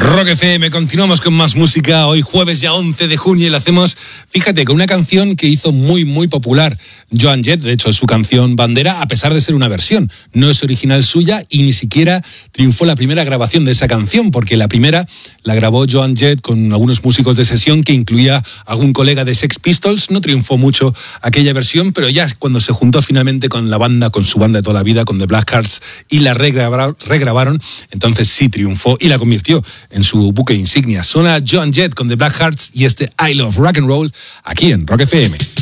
Rock FM, continuamos con más música. Hoy jueves ya 11 de junio y lo hacemos, fíjate, con una canción que hizo muy popular Joan Jett. De hecho, es su canción bandera, a pesar de ser una versión. No es original suya y ni siquiera triunfó la primera grabación de esa canción, porque la primera la grabó Joan Jett con algunos músicos de sesión que incluía algún colega de Sex Pistols. No triunfó mucho aquella versión, pero ya cuando se juntó finalmente con la banda, con su banda de toda la vida, con The Blackhearts, y la regrabaron, entonces sí triunfó y la convirtió en su buque insignia. Suena Joan Jett con The Blackhearts y este I Love Rock and Roll aquí en Rock FM.